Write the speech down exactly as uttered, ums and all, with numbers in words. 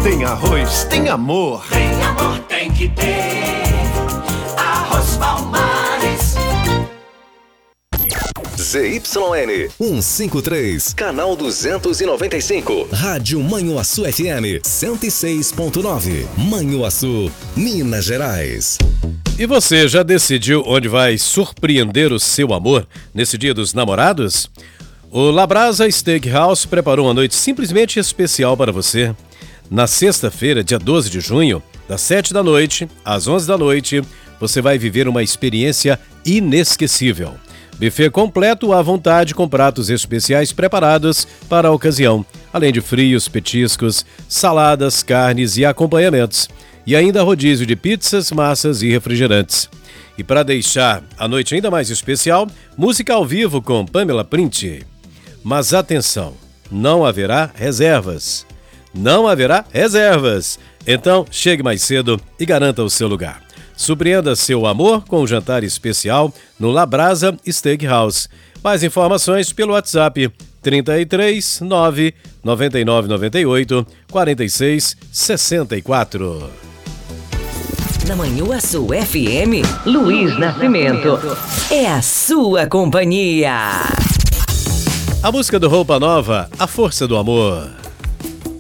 Tem arroz, tem amor. Tem amor, tem que ter. Arroz Palmares. Z Y N cento e cinquenta e três, canal duzentos e noventa e cinco, Rádio Manhuaçu F M cento e seis ponto nove, Manhuaçu, Minas Gerais. E você já decidiu onde vai surpreender o seu amor nesse Dia dos Namorados? O Labrasa Steakhouse preparou uma noite simplesmente especial para você. Na sexta-feira, dia doze de junho, das sete da noite às onze da noite, você vai viver uma experiência inesquecível. Buffet completo à vontade com pratos especiais preparados para a ocasião, além de frios, petiscos, saladas, carnes e acompanhamentos. E ainda rodízio de pizzas, massas e refrigerantes. E para deixar a noite ainda mais especial, música ao vivo com Pamela Print. Mas atenção, não haverá reservas. Não haverá reservas. Então, chegue mais cedo e garanta o seu lugar. Surpreenda seu amor com um jantar especial no Labrasa Steakhouse. Mais informações pelo WhatsApp trinta e três, nove, noventa e nove, noventa e oito, quarenta e seis, sessenta e quatro. Na Manhuaçu F M, Luiz Nascimento. É a sua companhia. A música do Roupa Nova, A Força do Amor.